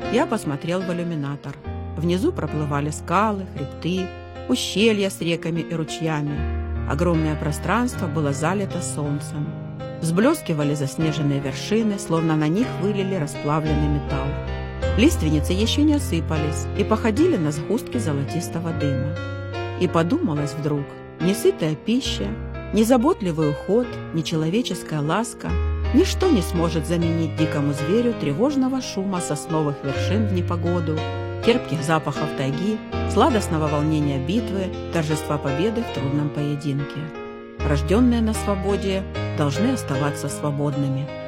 Я посмотрел в иллюминатор. Внизу проплывали скалы, хребты, ущелья с реками и ручьями. Огромное пространство было залито солнцем. Взблескивали заснеженные вершины, словно на них вылили расплавленный металл. Лиственницы еще не осыпались и походили на сгустки золотистого дыма. И подумалось вдруг, ни сытая пища, ни заботливый уход, ни человеческая ласка – ничто не сможет заменить дикому зверю тревожного шума сосновых вершин в непогоду, терпких запахов тайги, сладостного волнения битвы, торжества победы в трудном поединке. Рожденные на свободе должны оставаться свободными.